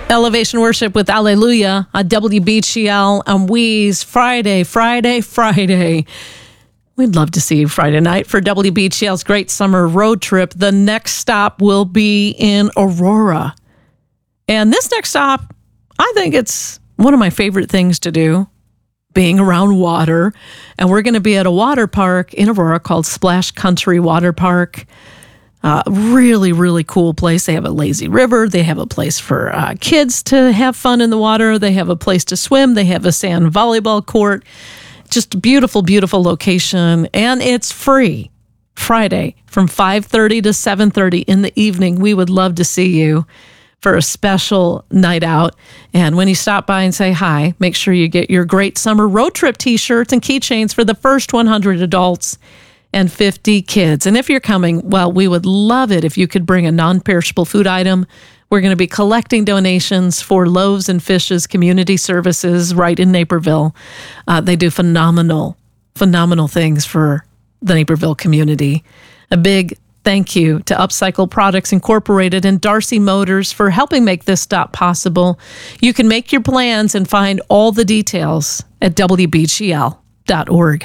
Elevation Worship with Alleluia on WBGL on Weeze Friday. We'd love to see you Friday night for WBGL's Great Summer Road Trip. The next stop will be in Aurora. And this next stop, I think it's one of my favorite things to do, being around water. And we're going to be at a water park in Aurora called Splash Country Water Park. Really, really cool place. They have a lazy river. They have a place for kids to have fun in the water. They have a place to swim. They have a sand volleyball court. Just a beautiful, beautiful location. And it's free. Friday from 5:30 to 7:30 in the evening. We would love to see you for a special night out. And when you stop by and say hi, make sure you get your Great Summer Road Trip t-shirts and keychains for the first 100 adults and 50 kids. And if you're coming, well, we would love it if you could bring a non-perishable food item. We're going to be collecting donations for Loaves and Fishes Community Services right in Naperville. They do phenomenal things for the Naperville community. A big thank you to Upcycle Products Incorporated and Darcy Motors for helping make this stop possible. You can make your plans and find all the details at WBGL.org.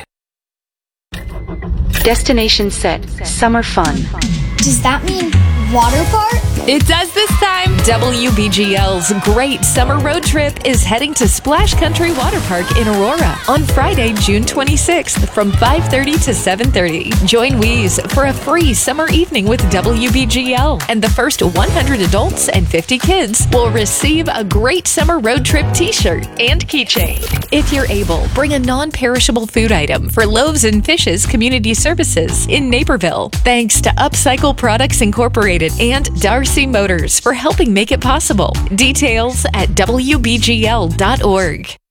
Destination set. Summer fun. Does that mean water park? It does this time. WBGL's Great Summer Road Trip is heading to Splash Country Water Park in Aurora on Friday, June 26th from 5:30 to 7:30. Join Weeze for a free summer evening with WBGL, and the first 100 adults and 50 kids will receive a Great Summer Road Trip t-shirt and keychain. If you're able, bring a non-perishable food item for Loaves and Fishes Community Services in Naperville. Thanks to Upcycle Products Incorporated and Darcy Motors for helping make it possible. Details at WBGL.org.